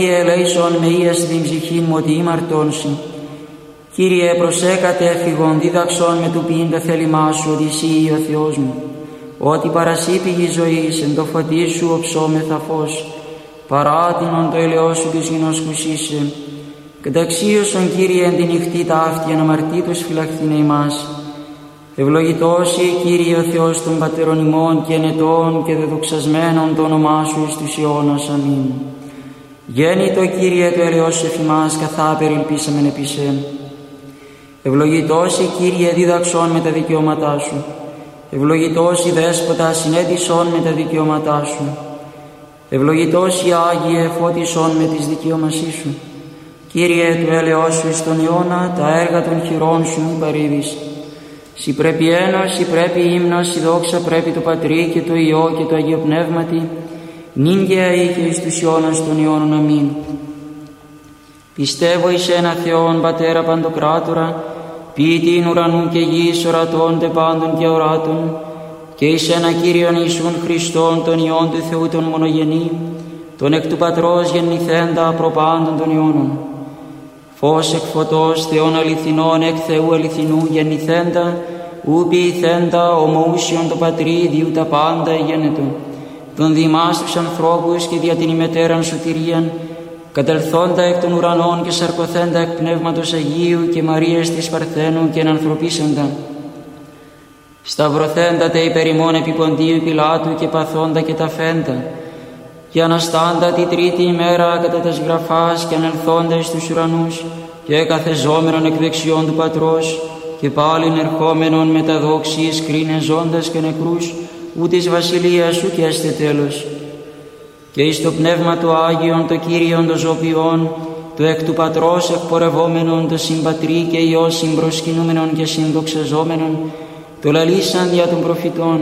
Κύριε, ελέησον με ίας την ψυχήν μου ότι ήμαρτόνσι. Κύριε, προσέκατε φυγον δίδαξον με του ποιήν τα θέλημά σου, ότι εσύ ο Θεός μου. Ότι παρασύ πηγή ζωής, εν το φωτί σου οψόμεθα φως. Παράτηνον το ελαιό σου της γινώσκουσίσε. Καταξίωσον, Κύριε, εν τη νυχτή ταύτη, αναμαρτήτως φυλαχθήνε ημάς. Ευλογητώσει, Κύριε, ο Θεός των πατέρων ημών και ενετών και δεδοξασμένων το όνομά σου εις τους αιώνας. Αμήν. Γέννητο, Κύριε, το ελαιός σου εφημάς, καθά περιλπίσαμεν επί σε. Ευλογητώσει, Κύριε, δίδαξον με τα δικαιώματά σου. Ευλογητώσει, Δέσποτα, συνέτησον με τα δικαιώματά σου. Ευλογητώσει, Άγιε, φώτισον με τις δικαιώμασή σου. Κύριε, του έλεος σου εις τον αιώνα, τα έργα των χειρών σου μη παρήδεις. Συ πρέπει ένος, συ πρέπει ύμνος, συ δόξα πρέπει το Πατρί και το Υιό και το Αγίο Πνεύματι, νυν και αεί και εις τους αιώνας των αιώνων. Αμήν. Πιστεύω εις ένα Θεόν, Πατέρα Παντοκράτορα, ποιητήν ουρανού και γης, ορατών τε πάντων και οράτων, και εις ένα Κύριον Ιησούν Χριστόν, τον Υιόν του Θεού τον μονογενή, τον εκ του Πατρός γεννηθέντα προπάντων των αιώνων. Φως εκ φωτός, Θεόν αληθινών, εκ Θεού αληθινού γεννηθέντα, ου ποιηθέντα, ομοούσιον το Πατρί, διού τα πάντα γένετο. Τον διημάς τους ανθρώπους και δια την ημετέραν σωτηρίαν, κατελθόντα εκ των ουρανών και σαρκωθέντα εκ Πνεύματος Αγίου και Μαρίας της Παρθένου και ενανθρωπίσαντα. Σταυρωθέντα τε υπερ ημών επί Ποντίου Πιλάτου και παθόντα και ταφέντα, και αναστάντα τη τρίτη ημέρα κατά τας γραφάς και ανελθόντα εις τους ουρανούς και καθεζόμενον εκ δεξιών του Πατρός και πάλιν ερχόμενον με τα δόξης κρίνε ζώντας και νεκρούς, ου της βασιλείας σου και έστε τέλος. Και εις το Πνεύμα του Άγιον το Κύριον το ζωπιόν, το εκ του Πατρός εκπορευόμενον, το συμπατρί και Υιό συμπροσκυνούμενον και συνδοξαζόμενον, το λαλήσαν δια των προφητών,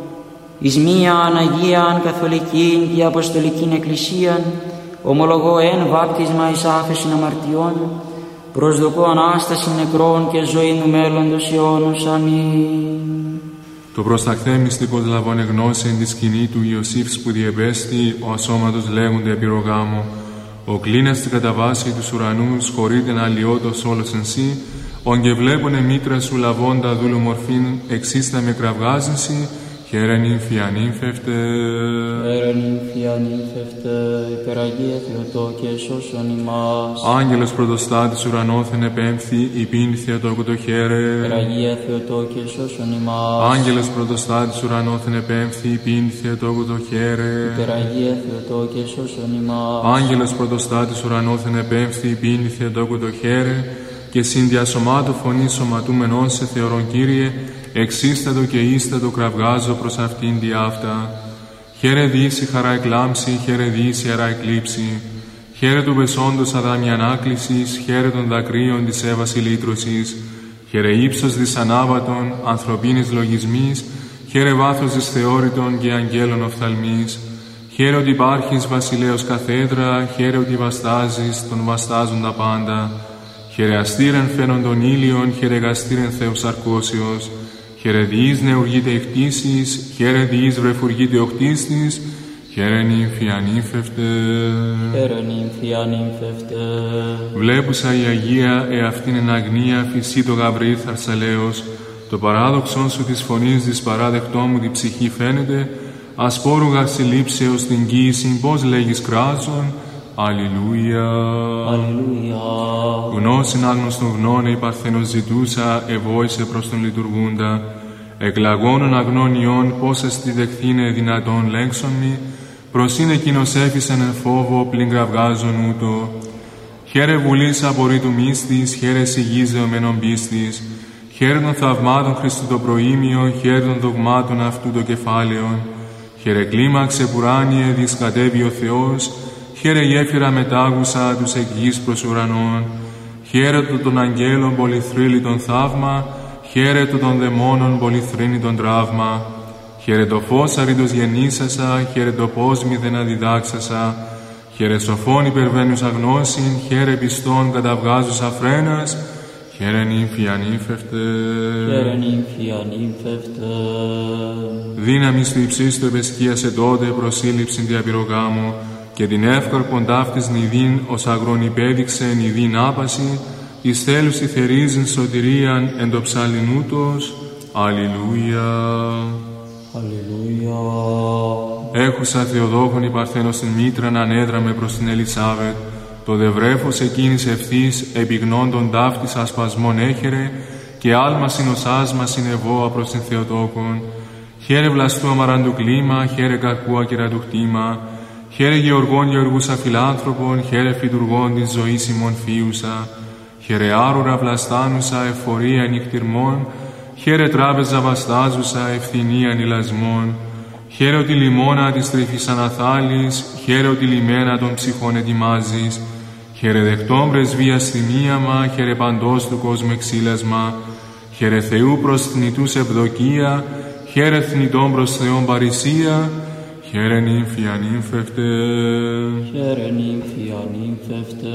εις μίαν Αγίαν Καθολικήν και Αποστολικήν Εκκλησίαν, ομολογώ εν βάπτισμα εις άφεσιν αμαρτιών, προσδοκώ Ανάσταση νεκρών και ζωή του μέλλοντος αιώνος. Αμήν. Το προσταχθέ μυστικός λαβώνε γνώση εν τη σκηνή του Ιωσήφ που διεπέστη, ο ασώματος λέγονται επιρογάμο. Ο κλίνας την κατά βάση τους ουρανούς χωρείται να αλλοιώτος όλος εν σύ, ον και βλέπονε μήτρα σου λαβώντα δούλου μορφήν εξίστα με κραυγάζυνση, χαίρεν νυμφιανύμφευτε. Χαίρεν νυμφιανύμφευτε, υπεραγία Θεοτόκε σώσον ημάς. Άγγελος πρωτοστάτης ουρανόθεν επέμφθη, υπήν Θεοτόκο το χαίρε. Υπεραγία Θεοτόκε σώσον ημάς. Άγγελος πρωτοστάτης ουρανόθεν επέμφθη, υπήν Θεοτόκο το χαίρε. Υπεραγία Θεοτόκε σώσον ημάς. Άγγελος πρωτοστάτης ουρανόθεν επέμφθη, υπήν Θεοτόκο το χαίρε. Και συνδιασωμάτου φωνή σωματούμενον σε θεωρον Κύριε, εξίστατο και ίστατο κραυγάζω προς αυτήν διάφτα. Χαίρε δύση χαρά εκλάμψη, χαίρε δύση χαρά εκλείψη. Χαίρε του πεσόντος αδάμι ανάκλησης, χαίρε των δακρύων της έβαση λύτρωσης. Χαίρε ύψος δυσανάβατον, ανθρωπίνης λογισμής, χαίρε βάθος δυσθεώρητον και αγγέλων οφθαλμής. Χαίρε ότι υπάρχεις βασιλέως καθέδρα, χαίρε ότι βαστάζεις τον βαστάζουν τα πάντα. Χαίρε αστήρεν φαίνον των ήλιων, χαίρε γαστήρεν Θεός αρκώσιος. Χαίρε διείς νεουργείται η χτίσης, χαίρε διείς βρεφουργείται ο χτίστης, χαίρε νύμφη ανύμφευτε. Χαίρε νύμφη ανύμφευτε. Βλέπουσα η Αγία εαυτήν εν αγνία φυσί το Γαβριήλ θαρσαλέος, το παράδοξον σου της φωνής της παράδεκτό μου τη ψυχή φαίνεται, ασπόρουγα συλλήψεως την κοίησιν πώς λέγεις κράζον. Αλληλούια. Αλληλούια. Γνώσιν άγνωστον γνώνε η Παρθένος ζητούσα, ευόησε προς τον λειτουργούντα. Εκλαγώνων αγνών ιών, πώς εστι δεχθήνε δυνατόν λέξονμη, προς είναι εκείνος έφυσεν εν φόβο, πλην κραυγάζον ούτω. Χαίρε βουλής απορρίτου μίστης, χαίρε σιγής δεωμένων πίστης, χαίρε των θαυμάτων Χριστού το προήμιο, χαίρε των δογμάτων αυτού το κεφάλαιον. Χαίρε κλίμαξε πουράνιε, δισκατεύει ο Θεός, χαίρε γέφυρα μετάγουσα τους εκ γης προς ουρανών. Χαίρε του των αγγέλων πολυθρύλιτον θαύμα, χαίρε του των δαιμόνων πολυθρύνητον τραύμα. Χαίρε το φως αρρήτως γεννήσασα, χαίρε το πώς μηδεν αδιδάξασα. Χαίρε σοφών υπερβαίνουσα γνώσιν, χαίρε πιστών καταβγάζουσα φρένας. Χαίρε νύμφη ανύμφευτε. Χαίρε νύμφη ανύμφευτε. Δύναμις του υψίστου επεσκίασε τότε προσήλυψην διαπυρογάμου, και την εύκαρπον ταύτης νηδίν ως αγρόν υπέδειξε νηδίν άπαση, εις τέλους η θερίζειν σωτηρίαν εν το ψαλινούτος. Αλληλούια. Αλληλούια. Έχουσα Θεοδόκον η Παρθένος την μήτραν ανέδραμε προς την Ελισάβετ, το δευρέφος εκείνης ευθύς επιγνώντων ταύτης ασπασμών έχερε, και άλμα συνοσάσμα συνεβόα προς την Θεοτόκον. Χαίρε βλαστού αμαραντου κλίμα, χαίρε καρπού ακυραντου χτήμα, χαίρε γεωργών γεωργούσα φιλάνθρωπων, χαίρε φυτουργών της ζωής ημών φίουσα, χαίρε άρουρα βλαστάνουσα εφορία νυχτυρμών, χαίρε τράπεζα βαστάζουσα ευθυνία νηλασμών, χαίρε ότι λιμώνα της τρυφής αναθάλης, χαίρε ότι λιμένα των ψυχών ετοιμάζεις, χαίρε δεχτών πρεσβείας θυμίαμα, χαίρε παντός του κόσμου εξήλασμα, χαίρε Θεού προς θνητούς ευδοκία, χαίρε θνητών προς Θεόν παρησία, χαίρε νύμφη ανύμφευτε. Χαίρε νύμφη ανύμφευτε.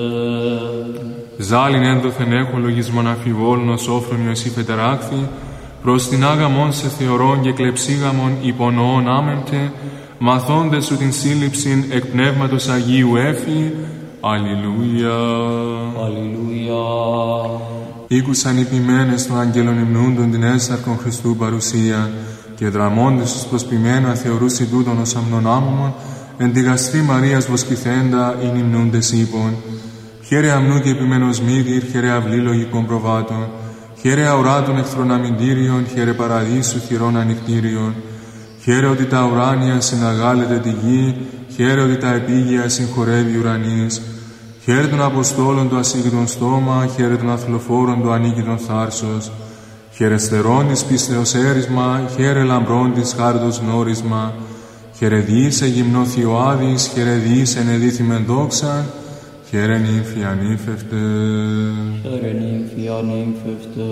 Ζάλιν ένδοθεν έχω λογισμον αφιβόλων ως όφρονιο εσύ φετεράκθη, προς την άγαμον σε θεωρών και κλεψίγαμον υπονοών άμεμπτε, μαθώντες σου την σύλληψην εκ πνεύματος Αγίου έφη. Αλληλούια. Αλληλούια. Ήκουσαν οι ποιμένες των αγγέλων υμνούντων την έσαρκον Χριστού παρουσία, και δραμώντες τους προσποιμένου αθεωρούσι τούτον ως αμνονάμωμον, εν τη γαστρή Μαρίας βοσκηθέντα ειν υμνούντες ύπων. Χαίρε αμνού και επιμένος μύδυρ, χαίρε αυλή λογικών προβάτων, χαίρε αουράτων εχθρών αμυντήριων, χαίρε παραδείσου χειρών ανοιχτήριων. Χαίρε ότι τα ουράνια συναγάλεται τη γη, χαίρε ότι τα επίγεια συγχωρεύει ουρανής. Χαίρε των Αποστόλων το ασύγκριτον στόμα, χαίρε των αθλοφόρων το ανίκητον θάρσος. Χαίρε στερών της πίστεως έρισμα, χαίρε λαμπρών της χάριτος γνώρισμα. Χαίρε διήσε γυμνό Θειοάδης, χαίρε διήσε ενεδίθημεν δόξα, χαίρε νύμφη ανύμφευτε. Χαίρε νύμφη ανύμφευτε.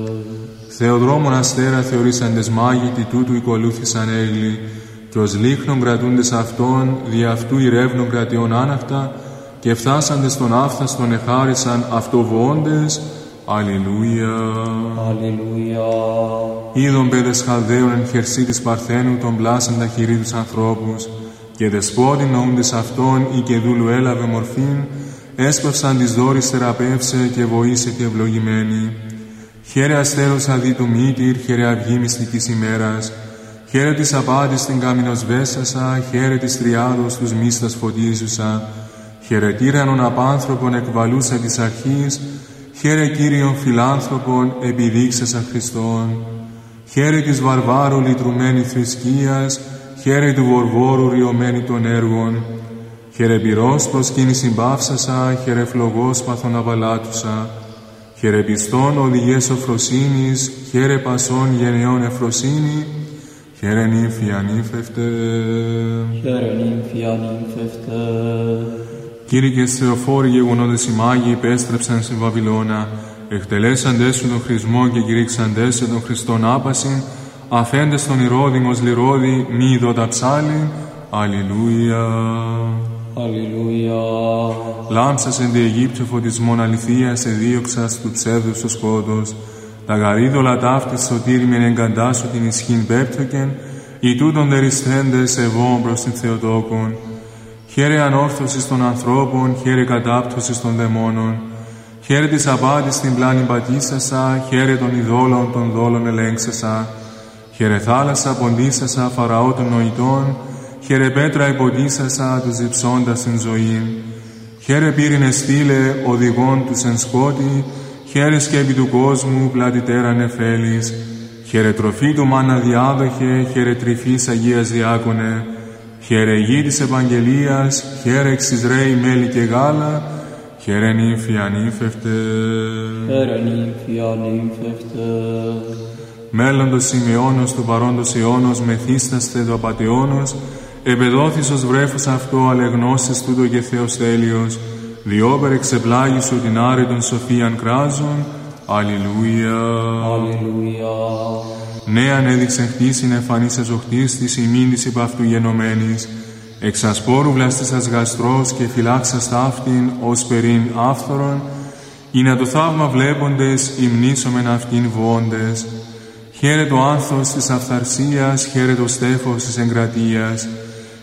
Θεοδρόμων αστέρα θεωρήσαντες μάγοι, τι τούτου οικολούθησαν έγλοι, και ως λίχνων κρατούντες αυτών, δι' αυτού ηρεύνων κρατιών άναχτα, και φτάσαντες τον άφθαστον εχάρισαν αυτοβοώντες. Αλληλούια. Αλληλούια. Είδον παιδες Χαλδαίων εν χερσί της Παρθένου των πλάσαντα χειρί τους ανθρώπους, και δεσπότην νοούντες αυτών ή και δούλου έλαβε μορφήν, έσπευσαν της δόρης θεραπεύσε και βοήσε και ευλογημένη. Χαίρε αστέρος αδί του μύτηρ, χαίρε αυγή μυστικής ημέρας, χαίρε της απάτης την κάμινος βέσασα, χαίρε της τριάδος τους μίστας φωτίζουσα, χαίρε τύρανον απάνθρωπον εκβαλούσα της αρχής, χαίρε Κύριον φιλάνθρωπον επιδείξασα Χριστόν. Χαίρε της βαρβάρου λυτρουμένη θρησκείας, χαίρε του βορβόρου ριωμένη των έργων. Χαίρε πυρός προσκύνη συμπαύσασα, χαίρε φλογός παθον αβαλάτουσα. Χαίρε πιστών οδηγές οφροσύνης, χαίρε πασών γενεών εφροσύνη, χαίρε νύμφη ανύμφευτε. Χαίρε νύμφη ανύμφευτε. Κήρυκες Θεοφόροι γεγονότες οι μάγοι υπέστρεψαν στην Βαβυλώνα, εκτελέσαντες σου τον χρησμό και κηρύξαντες σε τον Χριστόν άπασιν, αφέντες τον Ηρώδην ως λιρόδη, μη ειδώτα ψάλιν. Αλληλούια. Αλληλούια. Λάμψας εν τη Αιγύπτιο φωτισμόν αληθείας εδίωξας του ψεύδους στο σκότος, τα γαρίδωλα ταύτης σωτήριμεν εγκαντάσου την ισχύν πέπτωκεν, οι τούτον δεριστέντες ευών προς την Θεοτόκον. Χαίρε ανόρθωσης των ανθρώπων, χαίρε κατάπτωσης των δαιμόνων. Χαίρε της απάτης την πλάνη πατήσασα, χαίρε των ειδόλων των δόλων ελέγξασα. Χαίρε θάλασσα ποντίσασα, φαραώ των νοητών, χαίρε πέτρα υποντίσασα, τους υψώντας την ζωήν. Χαίρε πύρινε στήλε, οδηγών τους εν σκότη, χαίρε σκέπη του κόσμου, πλατητέρα νεφέλης. Χαίρε τροφή του μάνα διάδοχε, χαίρε τρυφής Αγίας Διάκονε. Χαίρε γη της Ευαγγελίας, χαίρε εξ Ισραήλ μέλι και γάλα, χαίρε νύμφη ανύμφευτε. Χαίρε νύμφη ανύμφευτε. Μέλλοντος Σιμεώνος του παρόντος αιώνος, μεθύσταστε το απατεώνος, επεδόθης ως βρέφος αυτό, αλεγνώσεις τούτο και Θεός τέλειος, διόπερ εξεπλάγησου την άρετον σοφίαν κράζων. Αλληλούια. Αλληλούια. Νέαν έδειξε χτίσιν εμφανής εζοχτής της ημίν της υπ' αυτού γενομένης, εξ ασπόρου βλαστήσας γαστρός και φυλάξας ταύτην ως περίν άφθορον, ή να το θαύμα βλέποντες υμνήσομεν αυτήν βοώντες. Χαίρε το άνθος της αυθαρσίας, χαίρε το στέφος της εγκρατείας,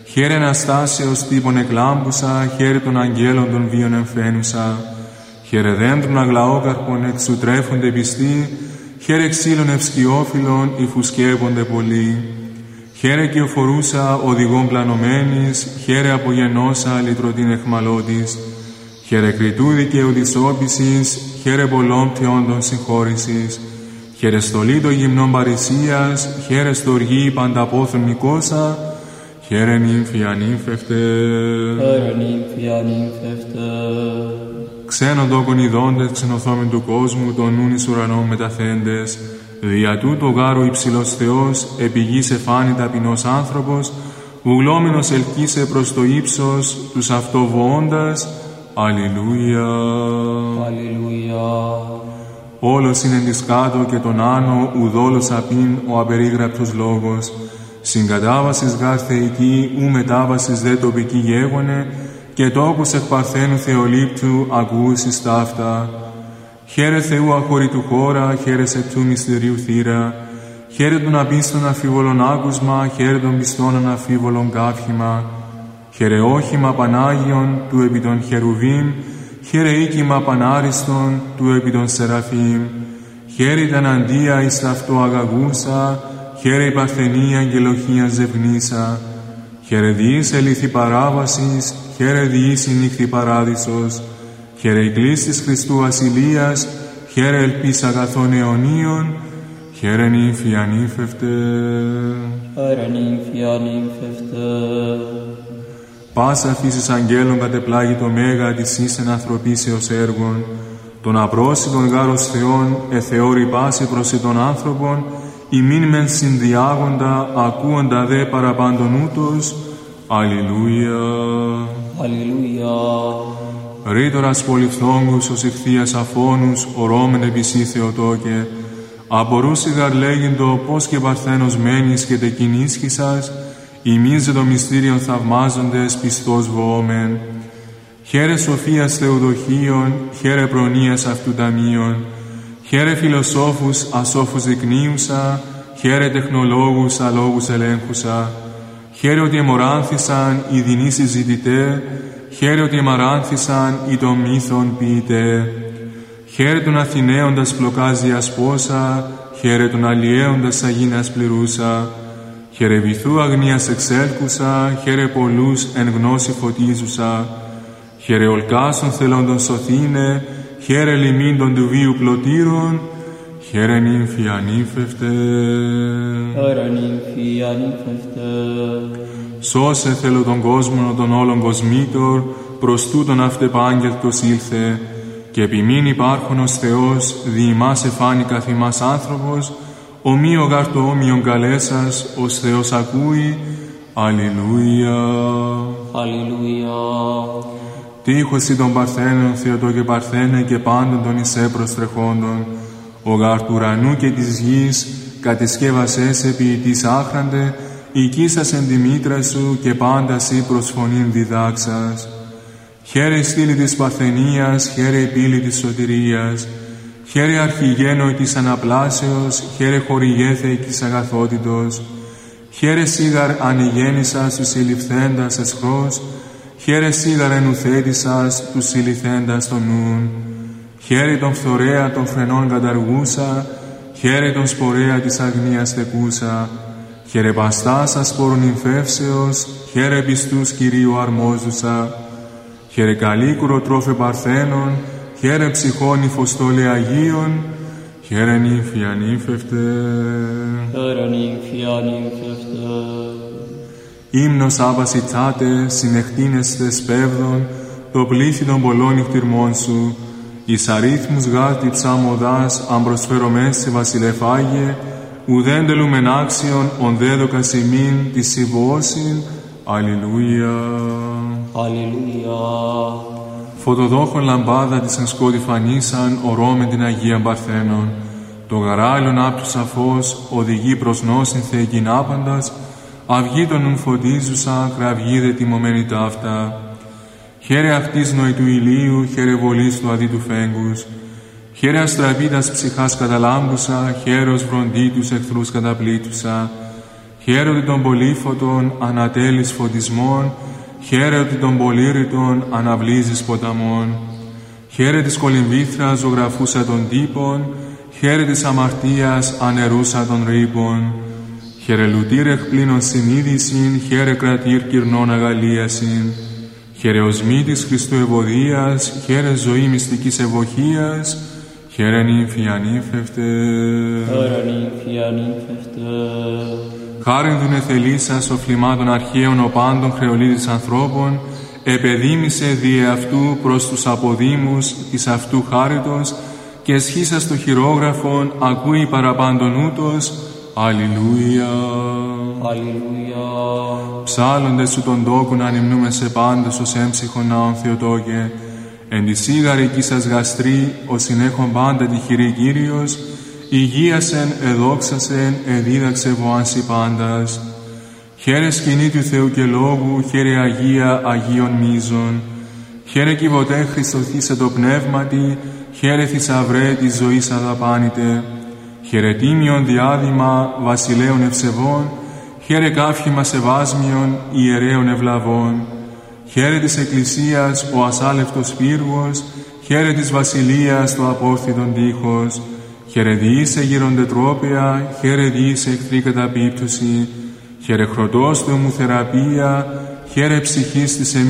χαίρε Αναστάσεως τύπων εκλάμπουσα, χαίρε των αγγέλων των βίων εμφαίνουσα, χαίρε δέντρων αγλαόκαρπων εξ σου τρέφονται πιστοί, χαίρε ξύλων ευσκιόφυλλων υφουσκεύονται πολλοί. Χαίρε κυοφορούσα οδηγών πλανωμένης, χαίρε απογενώσα λυτρωτήν εχμαλώτης, χαίρε κριτού δικαίου της όπισης, χαίρε πολλών πτιόντων συγχώρησης, χαίρε στολή των γυμνών παρησίας, χαίρε στοργή πανταπόθων Νικόσα, χαίρε νύμφη ανύμφευτε. Χαίρε νύμφη ανύμφευτε. Ξένων τόκων ειδώντες, ξενοθόμεν του κόσμου, των νουν εις ουρανών μεταθέντες, δια τούτο γάρου υψηλός Θεός, επί γης εφάνη ταπεινός άνθρωπος, βουλόμενος ελκύσε προς το ύψος, τους αυτοβοώντας. Αλληλούια. Αλληλούια. Όλος είναι της κάτω και τον άνω, ουδόλος απειν ο απερίγραπτος λόγος. Συγκατάβασης γάρ θεϊκή, ου μετάβασης δε τοπική γέγονε, και τόκους εκ παρθένου Θεολήπτου ακούσεις ταύτα. Χαίρε Θεού αχωρητού χώρα, χαίρε σε του μυστηρίου θύρα, χαίρε των απίστων αφίβολων άκουσμα, χαίρε των πιστών αναφίβολων κάφημα, χαίρε όχημα Πανάγιον του επί των χερουβίμ, χαίρε οίκημα Πανάριστον του επί των Σεραφείμ, χαίρε τα αντία εις ταυτό αγαγούσα, χαίρε η παρθενία αγγελοχία ζευγνήσα, χαίρε διείς ελήθη παράβασης, χαίρε διείς η νύχτη παράδεισος, χαίρε η κλίστης Χριστού ασυλίας, χαίρε ελπίς αγαθών αιωνίων, χαίρε νύμφη ανύμφευτε. Χαίρε νύμφη ανύμφευτε. Πάσα φύσης αγγέλων κατεπλάγει το μέγα της ίσεν ανθρωπίσεως έργων, των απρόσιτων γάρος Θεών εθεώρη πάση προς των άνθρωπων, ημίν μεν συνδιάγοντα, ακούοντα δε παραπάντων ούτως. Αλληλούια. Αλληλούια. Ρήτορας πολυφθόγκους ως ηχθείας αφώνους, ορώμεν επισή Θεοτόκε, απορούσι γαρ λέγειν πώς και παρθένος μένεις και τεκινίσχυσας, ημίζε το μυστήριον θαυμάζοντες πιστός βοόμεν. Χαίρε σοφίας Θεοδοχίων, χαίρε προνοίας αυτού ταμείων, χαίρε φιλοσόφους ασόφους δεικνύουσα, χαίρε τεχνολόγους αλόγους ελέγχουσα, χαίρε ότι εμοράνθησαν οι δεινοί συζητητέ, χαίρε ότι εμαράνθησαν οι των μύθων ποιητέ. Χαίρε τον Αθηναίοντας πλοκάς διασπόσα, χαίρε τον αλλιέοντας αγίνας πληρούσα, χαίρε βυθού αγνίας εξέλκουσα, χαίρε πολλούς εν γνώση φωτίζουσα, χαίρε ολκάσων θελόντων σωθήνε, χαίρε λιμίντων του βίου πλωτήρων, χαίρε νύμφη ανύμφευτε. Χαίρε νύμφη ανύμφευτε. Σώσε θέλω τον κόσμο των όλων κοσμήτων, προς τούτον αυτεπάγγελτος ήλθε, και επιμήν υπάρχον ως Θεός, δι' ημάς εφάνει καθ' ημάς άνθρωπος, ομοίο γάρ το όμοιον καλέσας, ως Θεός ακούει. Αλληλούια. Αλληλούια. Τύχωση των Παρθένων, Θεοτό και Παρθένε, και πάντων των εισέ προστρεχόντων, ο γάρ του ουρανού και της γης, κατεσκεύασες επί της άχραντε, οικίσας εν τη μήτρα σου και πάντα σύ προς φωνήν διδάξας. Χαίρε η στήλη της Παρθενίας, χαίρε η πύλη της σωτηρίας, χαίρε αρχηγένοι της αναπλάσεως, χαίρε χορηγέθε της αγαθότητος, χαίρε σίγαρ ανηγέννησας τους συλληφθέντας εσχρός, χαίρε σίγαρ ενουθέτησας τους συλληφθέντας των νουν, χαίρε τον φθορέα των φρενών καταργούσα, χαίρε τον σπορέα της αγνίας θεκούσα, χαίρε παστάσα σπόρων νυμφεύσεως, χαίρε πιστούς Κυρίου αρμόζουσα, χαίρε καλίκουρο τρόφε Παρθένων, χαίρε ψυχών υφοστόλε Αγίων, χαίρε νύμφη ανύμφευτε. Χαίρε νύμφη ανύμφευτε. Ύμνος άβασιτσάτε, συνεχτίνεστε σπέβδων, το πλήθη των πολλών νυχτυρμών σου, εις αρίθμους γάρτη ψάμοδάς, αν προσφερομές σε βασιλεφάγε, ουδέν τελούμεν άξιον, ον δέδοκας ημίν τη συμβώσιν. Αλληλούια. Αλληλούια. Φωτοδόχον λαμπάδα της εν σκότη φανίσαν, ορώμεν την Αγία Παρθένων. Το γαράλιον άπτου σαφώς, οδηγεί προς νόσιν θεϊκήν άπαντας, αυγή των νουν φωτίζουσα, κραυγίδε τιμωμένη ταύτα. Χαίρε αυτής νοη του ηλίου, χαίρε βολής του αδί του φέγγους, χαίρε αστραπίτας ψυχάς καταλάμπουσα, χαίρος βροντί τους εχθρούς καταπλήτουσα, χαίρονται των πολύφωτων ανατέλεις φωτισμών, χαίρονται των πολύρητων αναβλύζεις ποταμών. Χαίρε της κολυμβήθρας ζωγραφούσα των τύπων, χαίρε της αμαρτίας ανερούσα των ρήπων. Χαίρε λουτήρ εκπλήνων συνείδησιν, χαίρε κρατήρ κυρνών αγαλίασιν. Χαίρε οσμή της Χριστού ευωδίας, χαίρε ζωή μυστικής ευωχίας, χαίρε νύμφη ανύφευτε. Χάριν δουν εθελήσας οφλημάτων αρχαίων οπάντων χρεολίδης ανθρώπων, επεδίμησε δι' αυτού προς τους αποδήμους της αυτού χάριτος και εσχίσας το χειρόγραφον ακούει παραπάντων ούτως. Αλληλούια. Αλληλούια. Ψάλλοντες σου τον τόκον ανυμνούμε σε πάντως ως έμψυχον ναόν Θεοτόκε. Εν τη σίγαρη σας γαστρή, ως συνέχον πάντα τη χειρή Κύριος, υγείασεν, εδόξασεν, εδίδαξε βοάνσι πάντας. Χαίρε σκηνή του Θεού και Λόγου, χαίρε Αγία Αγίων Μίζων. Χαίρε κυβωτέ Χριστοθήσε το πνεύματι, χαίρε θησαυρέ της ζωής αδαπάνητε. Χαίρε τίμιον διάδημα βασιλέων ευσεβών, χαίρε κάφημα σεβάσμιον ιερέων ευλαβών. Χαίρε της Εκκλησίας ο ασάλευτος πύργος, χαίρε της βασιλείας το απόρθιτον τείχος. Χαίρε διήσε γυροντετρόπαια, χαίρε διήσε εχθρή καταπίπτωση. Χαίρε χροτός του μου θεραπεία, χαίρε ψυχής της